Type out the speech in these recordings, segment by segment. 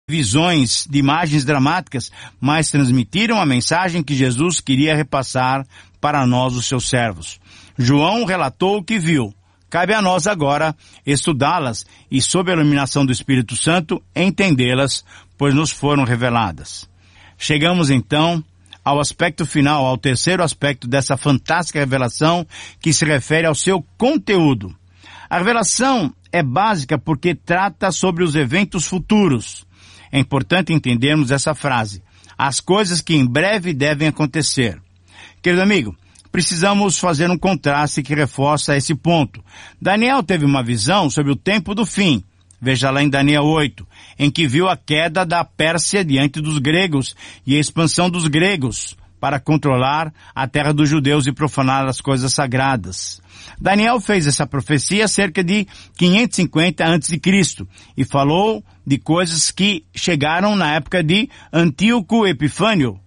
visões de imagens dramáticas, mas transmitiram a mensagem que Jesus queria repassar para nós, os seus servos. João relatou o que viu. Cabe a nós agora estudá-las e, sob a iluminação do Espírito Santo, entendê-las, pois nos foram reveladas. Chegamos então ao aspecto final, ao terceiro aspecto dessa fantástica revelação, que se refere ao seu conteúdo. A revelação é básica porque trata sobre os eventos futuros. É importante entendermos essa frase: as coisas que em breve devem acontecer. Querido amigo, precisamos fazer um contraste que reforça esse ponto. Daniel teve uma visão sobre o tempo do fim. Veja lá em Daniel 8, em que viu a queda da Pérsia diante dos gregos e a expansão dos gregos para controlar a terra dos judeus e profanar as coisas sagradas. Daniel fez essa profecia cerca de 550 a.C. e falou de coisas que chegaram na época de Antíoco Epifânio,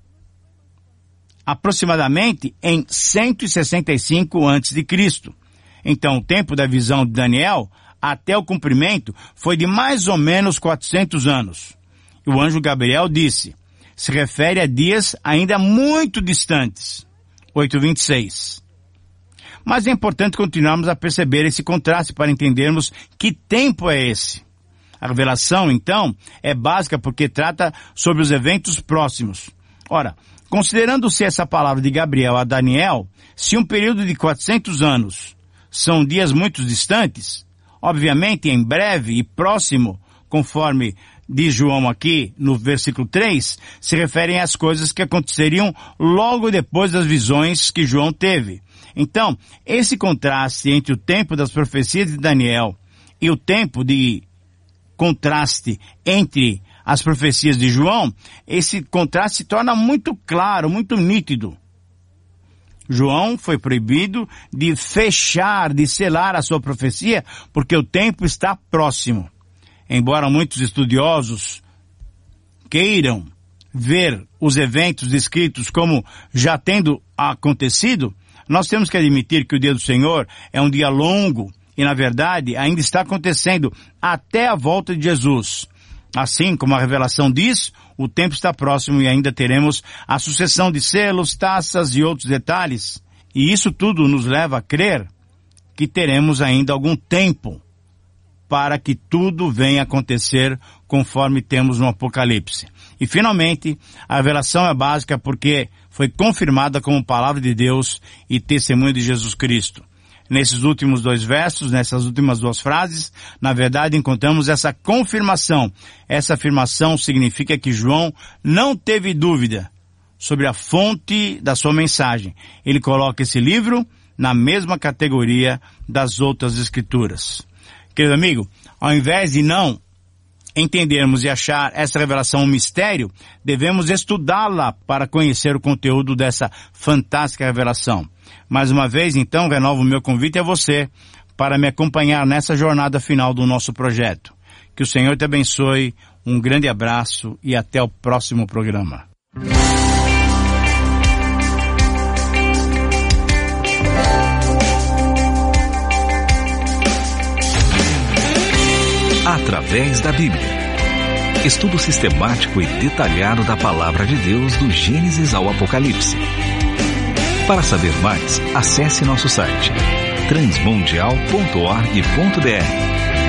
aproximadamente em 165 a.C. Então, o tempo da visão de Daniel até o cumprimento foi de mais ou menos 400 anos. E o anjo Gabriel disse, se refere a dias ainda muito distantes. 8:26. Mas é importante continuarmos a perceber esse contraste para entendermos que tempo é esse. A revelação, então, é básica porque trata sobre os eventos próximos. Ora, considerando-se essa palavra de Gabriel a Daniel, se um período de 400 anos são dias muito distantes, obviamente em breve e próximo, conforme diz João aqui no versículo 3, se referem às coisas que aconteceriam logo depois das visões que João teve. Então, esse contraste entre o tempo das profecias de Daniel e o tempo de contraste entre as profecias de João, esse contraste se torna muito claro, muito nítido. João foi proibido de fechar, de selar a sua profecia, porque o tempo está próximo. Embora muitos estudiosos queiram ver os eventos descritos como já tendo acontecido, nós temos que admitir que o dia do Senhor é um dia longo e, na verdade, ainda está acontecendo até a volta de Jesus. Assim como a revelação diz, o tempo está próximo e ainda teremos a sucessão de selos, taças e outros detalhes. E isso tudo nos leva a crer que teremos ainda algum tempo para que tudo venha acontecer conforme temos no Apocalipse. E finalmente, a revelação é básica porque foi confirmada como palavra de Deus e testemunho de Jesus Cristo. Nesses últimos dois versos, nessas últimas duas frases, na verdade encontramos essa confirmação. Essa afirmação significa que João não teve dúvida sobre a fonte da sua mensagem. Ele coloca esse livro na mesma categoria das outras escrituras. Querido amigo, ao invés de não entendermos e achar essa revelação um mistério, devemos estudá-la para conhecer o conteúdo dessa fantástica revelação. Mais uma vez, então, renovo o meu convite a você para me acompanhar nessa jornada final do nosso projeto. Que o Senhor te abençoe, um grande abraço e até o próximo programa. Através da Bíblia. Estudo sistemático e detalhado da Palavra de Deus do Gênesis ao Apocalipse. Para saber mais, acesse nosso site transmundial.org.br